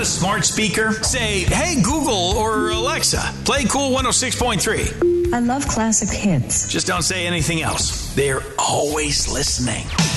smart speaker? Say, hey, Google or Alexa, play Cool 106.3. I love classic hits. Just don't say anything else. They're always listening.